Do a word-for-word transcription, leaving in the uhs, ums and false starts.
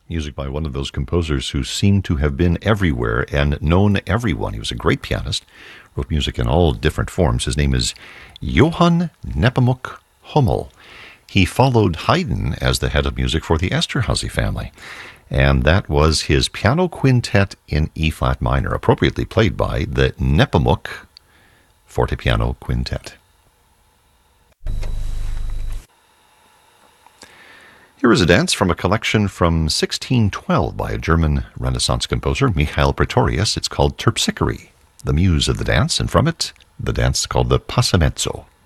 Music by one of those composers who seemed to have been everywhere and known everyone. He was a great pianist, wrote music in all different forms. His name is Johann Nepomuk Hummel. He followed Haydn as the head of music for the Esterhazy family, and that was his piano quintet in E-flat minor, appropriately played by the Nepomuk Fortepiano Quintet. Here is a dance from a collection from sixteen twelve by a German Renaissance composer, Michael Praetorius. It's called Terpsichore, the muse of the dance, and from it, the dance called the Passamezzo.